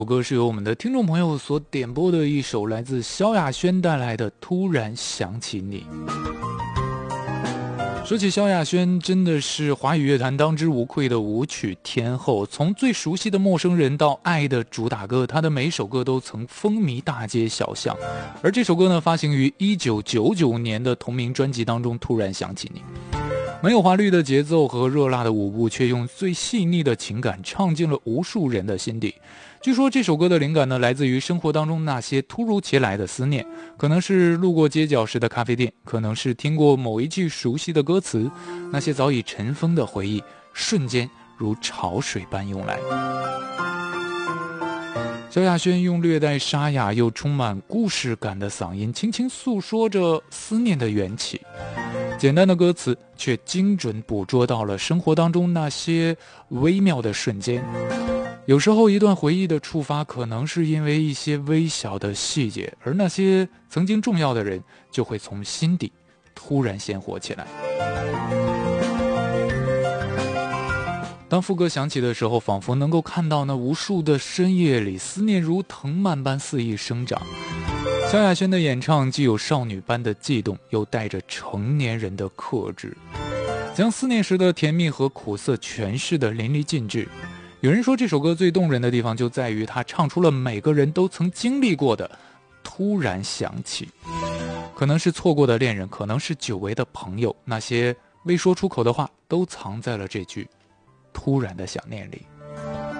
首歌是由我们的听众朋友所点播的一首来自萧亚轩带来的《突然想起你》。说起萧亚轩，真的是华语乐坛当之无愧的舞曲天后。从最熟悉的《陌生人》到《爱》的主打歌，她的每首歌都曾风靡大街小巷。而这首歌呢，发行于1999年的同名专辑当中，《突然想起你》。没有华丽的节奏和热辣的舞步，却用最细腻的情感唱进了无数人的心底。据说这首歌的灵感呢，来自于生活当中那些突如其来的思念，可能是路过街角时的咖啡店，可能是听过某一句熟悉的歌词，那些早已尘封的回忆，瞬间如潮水般涌来。萧亚轩用略带沙哑又充满故事感的嗓音，轻轻诉说着思念的缘起。简单的歌词却精准捕捉到了生活当中那些微妙的瞬间。有时候一段回忆的触发可能是因为一些微小的细节，而那些曾经重要的人就会从心底突然鲜活起来。当副歌响起的时候，仿佛能够看到那无数的深夜里，思念如藤蔓般肆意生长。萧亚轩的演唱既有少女般的悸动，又带着成年人的克制，将思念时的甜蜜和苦涩诠释得淋漓尽致。有人说这首歌最动人的地方就在于它唱出了每个人都曾经历过的突然想起，可能是错过的恋人，可能是久违的朋友，那些未说出口的话都藏在了这句突然的想念里。